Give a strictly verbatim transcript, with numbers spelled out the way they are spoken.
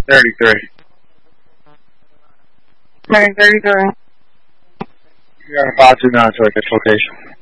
thirty-three. Turning thirty-three. We are about to now to a dislocation.